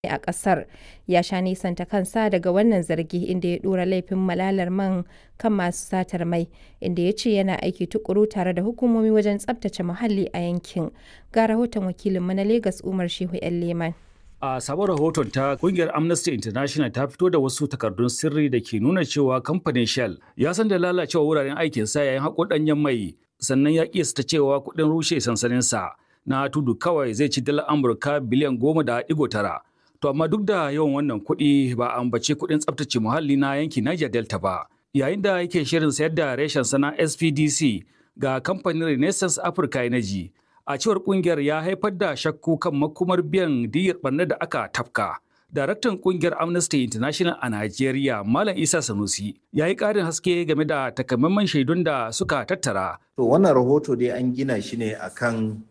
a ƙasar ya sha nisanta kansa daga wannan zargi, inda ya ɗora laifin malalar man kan masu satar mai, inda ya ce yana aiki tukuru tare da hukumomi wajen tsabtace muhalli a yankin. Ga rahoton wakilinmu na Legas Umar Shehu 'yan Leman. A sabon rahoton ta kungiyar Amnesty International ta fito da wasu takardun sirri da ke nuna cewa kamfanin Shell ya san da lalacewa wuraren aikinsa yayin haƙo ɗanyen mai, sannan ya kiyasta cewa kuɗin rushe sansaninsa na tudu kawai zai ci dalar Amurka biliyan 10.9. To amma duk da yawan wannan kuɗi ba a ambaci kuɗin tsaftace muhalli na yankin Niger Delta ba. Yayin da yake shirin sayar da reshen sana SPDC ga kamfanin Renaissance Africa Energy, a cewar kungiyar ya haifar da shakku kan makomar biyan diyyar barnar da aka tafka. Daraktan kungiyar Amnesty International a Najeriya, Malam Isa Sanusi, ya yi ƙarin haske game da takamaiman shaidun da suka tattara. To wannan rahoto dai an gina shi ne akan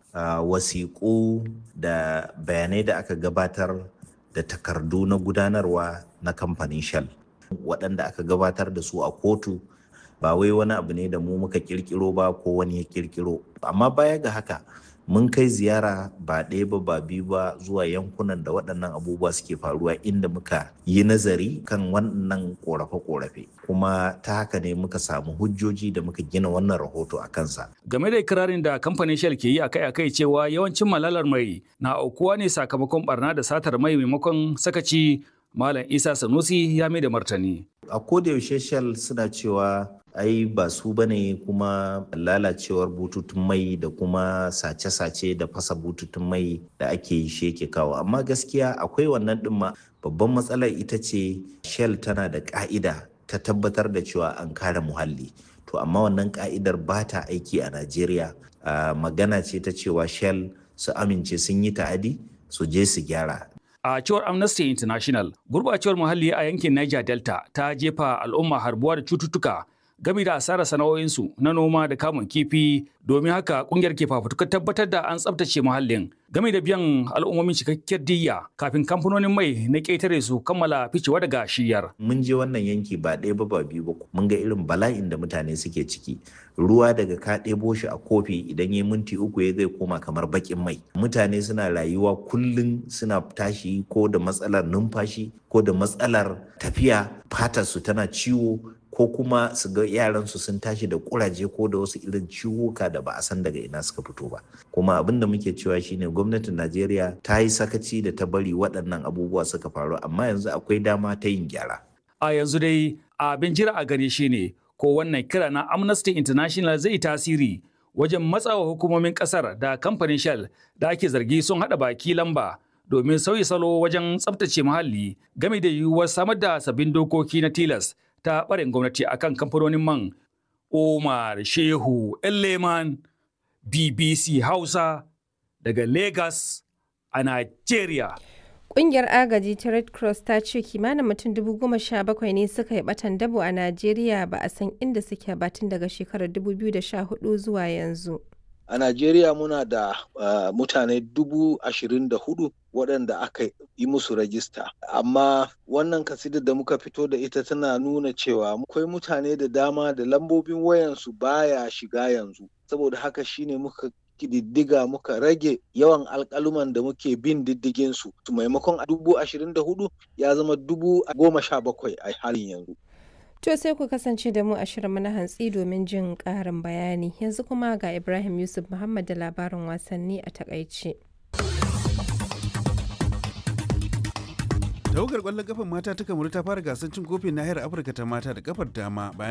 wasiƙu da bayanai da aka gabatar da takardu na gudanarwa na kamfanin Shell waɗanda aka gabatar da su a kotu. Ba wai wani abu ne da mu muka kirkiro ba ko wani ya kirkiro. Amma baya ga haka mun kai ziyara ba ɗaya ba ba biyu ba zuwa yankunan da waɗannan abubuwa suke faruwa, inda muka yi nazari kan wannan ƙorafe-ƙorafe, kuma ta haka ne muka samu hujjoji da muka gina wannan rahoto a kansa. Game da ikirarin da kamfanin Shell ke yi akai-akai cewa yawancin malalar mai na aukuwa ne sakamakon barna da satar mai maimakon sakaci, Malam Isa Sanusi ya mai da martani. A kodayaushe Shell suna cewa ai ba su bane, kuma lalacewar bututun mai da kuma sace-sace da fasa bututun mai da ake yi shi yake kawo. Amma gaskiya akwai wannan ɗin ma. Babban matsalar ita ce Shell tana da ƙa'ida ta tabbatar da cewa an kare muhalli. To amma wannan ƙa'idar ba ta aiki a Najeriya. Magana ce ta cewa Shell su amince sun yi ta'adi su je su gyara. A cewar Amnesty International, gurbacewar muhalli a yankin Niger Delta ta jefa al'umma harbuwa da cututtuka game da asarar sana'o'insu na noma da kamun kifi. Domin haka kungiyar ke fafutukar tabbatar da an tsabtace muhallin game da biyan al'ummomin cikakkiyar diyya kafin kamfanonin mai na ƙetare su kammala ficewa daga shiyar. Mun je wannan yanki ba ɗaya ba ba biyu ba, mun ga irin bala'in da mutane suke ciki. Ruwa daga ka ɗebo shi a kofi idan ya minti 3 ya zai koma kamar baƙin mai. Mutane suna rayuwa kullum suna tashi ko da matsalar numfashi ko da matsalar tafiya, fatarsu tana ciwo, ko kuma su ga yaransu sun tashi da kuraje ko da wasu irin ciwuka da ba a san daga ina suka fito ba. Kuma abin da muke cewa shine gwamnatin Najeriya ta yi sakaci da ta bari waɗannan abubuwa suka faru, amma yanzu akwai dama ta yin gyara. A yanzu dai abin jira a gani shine ko wannan kira na Amnesty International zai tasiri wajen matsawa hukumomin kasar da kamfanin Shell da ake zargi sun haɗa baki lamba domin sauyi salo wajen tsabtace muhalli, game da yiwuwar samar da sabbin dokoki na tilas ta ɓarin gwamnati akan kamfanonin man. Umar Shehu 'yan Leman, BBC Hausa daga Lagos a Nigeria. Ƙungiyar agaji ta Red Cross ta ce kimanin mutum 17,000 ne suka yi ɓatan dabo a Najeriya ba a san inda suke ba tun daga shekarar 2014 zuwa yanzu. A Najeriya muna da mutane 24,000 waɗanda aka yi musu rajista. Amma wannan kasidar da muka fito da ita tana nuna cewa akwai mutane da dama da lambobin wayansu baya shiga yanzu. Saboda haka shine muka kididdiga muka rage yawan alƙaluman da muke bin diddigin su. Maimakon 24,000 ya zama 17,000 a halin yanzu. To sai ku kasance da mu a shirin na hantsi domin jin ƙarin bayani. Yanzu kuma ga Ibrahim Yusuf Muhammad da labarin wasanni a takaice. Tawagar ƙwallon kafar mata ta Kamaru ta fara gasar cin kofin nahiyar Afirka ta mata da kafar dama bayan